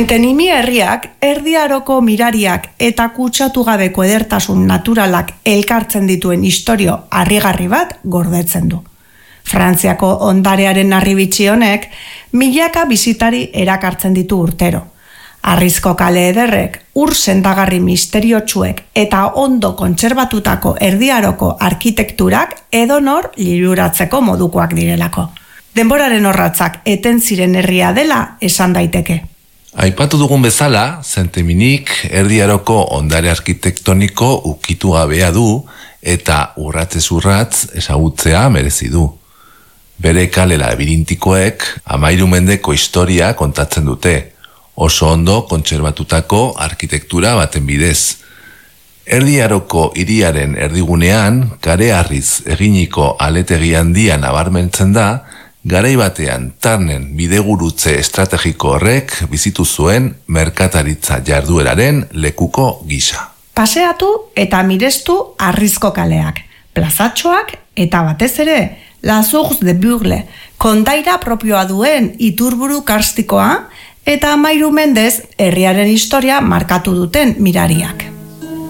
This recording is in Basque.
Saint-Enimie herriak, Erdi Aroko mirariak eta kutsatu gabeko edertasun naturalak elkartzen dituen istorio harrigarri bat gordetzen du. Frantziako ondarearen harribitxi honek milaka bisitari erakartzen ditu urtero. Harrizko kale ederrek, ur sendagarri misteriotsuek eta ondo kontserbatutako Erdi Aroko arkitekturak edonor liluratzeko modukoak direlako. Denboraren orratzak eten ziren herria dela esan daiteke. Aipatu dugun bezala, Saint-Eminik Erdi Aroko ondare arkitektoniko ukitu gabea du eta urratzez urratz ezagutzea merezi du. Bere kale labirintikoek 13 mendeko historia kontatzen dute, oso ondo kontserbatutako arkitektura baten bidez. Erdi Aroko hiriaren erdigunean, kareharriz eginiko aletegi handia nabarmentzen da, garai batean Tarnen bidegurutze estrategiko horrek bizitu zuen merkataritza jardueraren lekuko gisa. Paseatu eta mirestu harrizko kaleak, plazatxoak eta batez ere La Source de Burle, kondaira propioa duen iturburu karstikoa eta 13 mendez herriaren historia markatu duten mirariak.